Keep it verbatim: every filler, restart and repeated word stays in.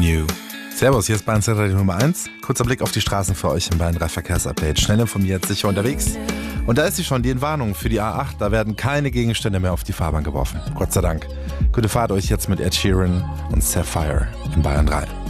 New. Servus, hier ist Bayern Radio Nummer eins. Kurzer Blick auf die Straßen für euch im Bayern drei Verkehrsupdate. Schnell informiert, sicher unterwegs. Und da ist sie schon, die Entwarnung für die A acht. Da werden keine Gegenstände mehr auf die Fahrbahn geworfen. Gott sei Dank. Gute Fahrt euch jetzt mit Ed Sheeran und Sapphire in Bayern drei.